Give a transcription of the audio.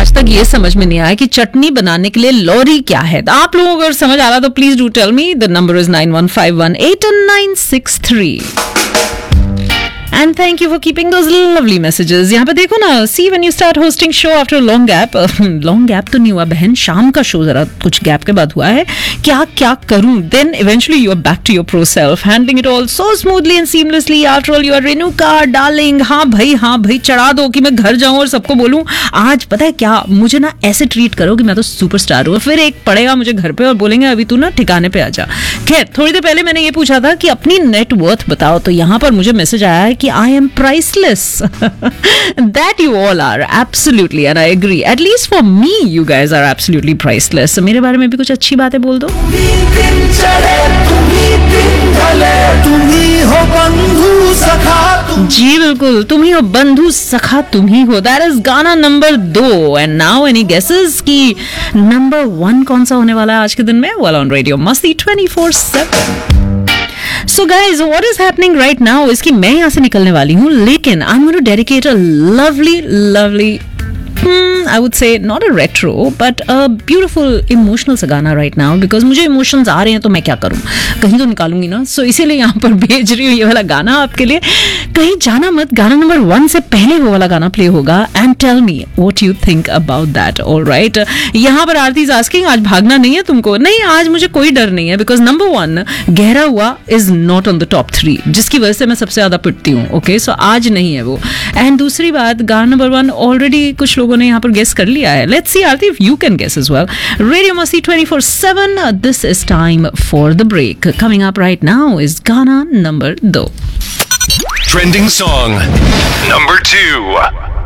आज तक ये समझ में नहीं आया कि चटनी बनाने के लिए लॉरी क्या है. आप लोगों को अगर समझ आ रहा तो please do tell me. The number is 91518963. And thank you for keeping those lovely messages. यहाँ पे देखो ना, see when you start hosting show after a long gap, long gap तो नहीं हुआ बहन, शाम का शो जरा कुछ गैप के बाद हुआ है. क्या करूँ? Then eventually you are back to your pro self, handling it all so smoothly and seamlessly. After all, you are Renuka, darling. हाँ भाई चढ़ा दो कि मैं घर जाऊँ और सबको बोलूँ आज पता है क्या, मुझे ना ऐसे ट्रीट करो कि मैं तो सुपरस्टार हूँ. फिर एक पड़ेगा मुझे घर पे और बोलेंगे अभी तू ना ठिकाने पे आ जा. खैर, थोड़ी देर पहले मैंने ये पूछा था कि अपनी नेट वर्थ बताओ, तो यहाँ पर मुझे मैसेज आया है कि I am priceless. That you all are, absolutely, and I agree. At least for me, you guys are absolutely priceless. मेरे बारे में भी कुछ अच्छी बातें बोल दो. जी बिल्कुल, तुम ही हो बंधु सखा, तुम ही हो. That is गाना number 2. And now any guesses कि नंबर 1 कौन सा होने वाला है आज के दिन में? Well, on Radio Masti 24/7. So guys, what is happening right now is कि मैं यहाँ से निकलने वाली हूँ, लेकिन I'm going to dedicate a lovely I would say not a retro but a beautiful emotional सा गाना right now, because मुझे emotions आ रहे हैं तो मैं क्या करूँ, कहीं तो निकालूंगी ना. So इसीलिए यहाँ पर भेज रही हूँ ये वाला गाना आपके लिए. कहीं जाना मत, गाना नंबर 1 से पहले वो वाला गाना प्ले होगा. And tell me what you think about that. All right. यहाँ पर आरती is asking, आज भागना नहीं है तुमको? नहीं, आज मुझे कोई डर नहीं है, because number 1 गहरा हुआ is not on the top 3, जिसकी वजह से मैं सबसे ज्यादा पिटती हूँ. Okay, so आज नहीं है वो. And दूसरी बात, गाना नंबर 1 ऑलरेडी कुछ लोगों ने यहाँ पर गेस कर लिया है. Let's see Aarti if you can guess as well. Radio Masti 24/7. This is time for the break. Coming up right now is Gana number 2. Trending song number 2.